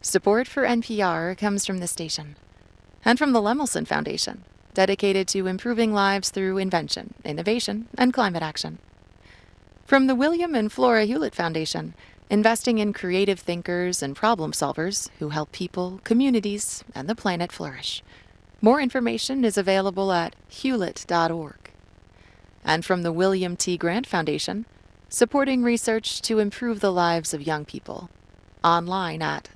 Support for NPR comes from the station and from the Lemelson Foundation, dedicated to improving lives through invention, innovation, and climate action. From the William and Flora Hewlett Foundation, investing in creative thinkers and problem solvers who help people, communities, and the planet flourish. More information is available at hewlett.org. And from the William T. Grant Foundation, supporting research to improve the lives of young people. Online at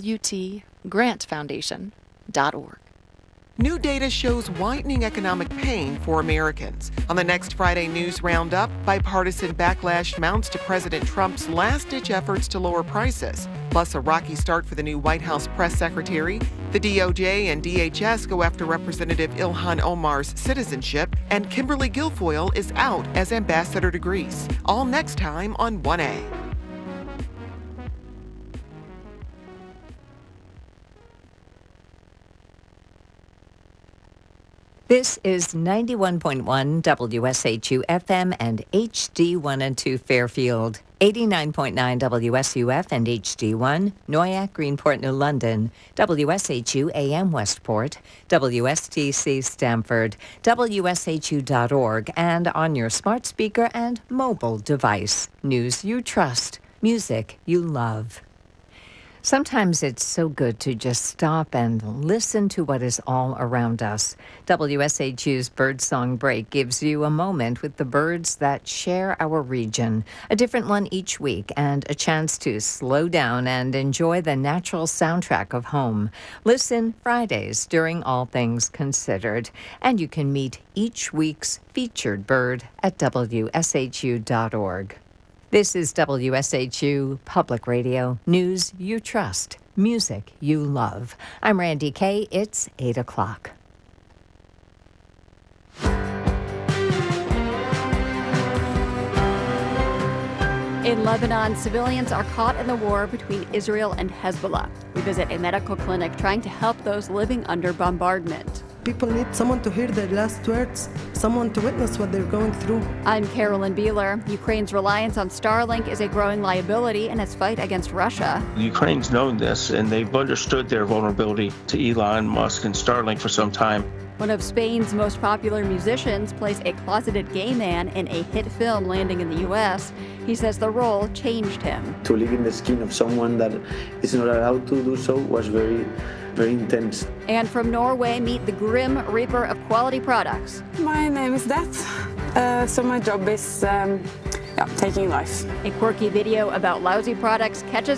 wtgrantfoundation.org. New data shows widening economic pain for Americans. On the next Friday News Roundup, bipartisan backlash mounts to President Trump's last-ditch efforts to lower prices. Plus, a rocky start for the new White House press secretary. The DOJ and DHS go after Representative Ilhan Omar's citizenship. And Kimberly Guilfoyle is out as ambassador to Greece. All next time on 1A. This is 91.1 WSHU FM and HD1 and 2 Fairfield, 89.9 WSUF and HD1, Noyak, Greenport, New London, WSHU AM Westport, WSTC Stamford, WSHU.org, and on your smart speaker and mobile device. News you trust, music you love. Sometimes it's so good to just stop and listen to what is all around us. WSHU's Birdsong Break gives you a moment with the birds that share our region, a different one each week, and a chance to slow down and enjoy the natural soundtrack of home. Listen Fridays during All Things Considered, and you can meet each week's featured bird at WSHU.org. This is WSHU Public Radio, news you trust, music you love. I'm Randy Kay. It's 8 o'clock. In Lebanon, civilians are caught in the war between Israel and Hezbollah. We visit a medical clinic trying to help those living under bombardment. People need someone to hear their last words, someone to witness what they're going through. I'm Carolyn Beeler. Ukraine's reliance on Starlink is a growing liability in its fight against Russia. Ukraine's known this, and they've understood their vulnerability to Elon Musk and Starlink for some time. One of Spain's most popular musicians plays a closeted gay man in a hit film landing in the U.S. He says the role changed him. To live in the skin of someone that is not allowed to do so was very intense. And from Norway, meet the Grim Reaper of quality products. My name is Death, so my job is taking life. A quirky video about lousy products catches